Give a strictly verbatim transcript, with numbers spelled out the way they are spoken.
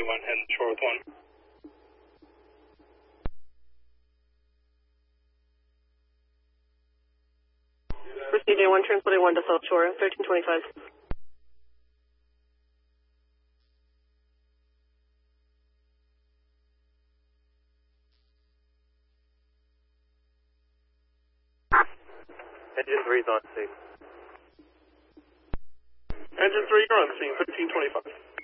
one, heading shore with one. For C J one, transporting one to South Shore, thirteen twenty-five. Engine three's on scene. Engine three, you're on scene, thirteen twenty-five.